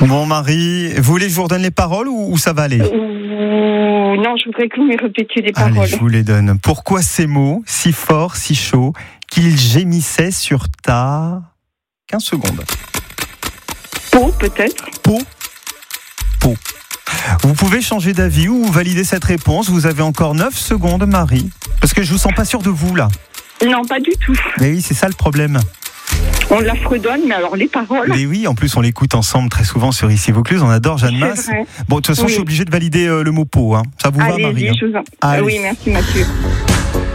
Bon, Marie, vous voulez que je vous redonne les paroles ou ça va aller? Non, je voudrais que vous me répétiez les paroles. Allez, je vous les donne. Pourquoi ces mots, si forts, si chauds, qu'ils gémissaient sur ta... 15 secondes. Peau, peut-être. Peau. Vous pouvez changer d'avis ou valider cette réponse. Vous avez encore 9 secondes, Marie. Parce que je vous sens pas sûr de vous, là. Non, pas du tout. Mais oui, c'est ça le problème. On la fredonne, mais alors les paroles... Mais oui, en plus, on l'écoute ensemble très souvent sur Ici Vaucluse. On adore Jeanne Masse. Bon, de toute façon, je suis obligé de valider le mot peau. Hein. Ça vous va, Marie? Allez-y, je vous en... Allez. Oui, merci Mathieu.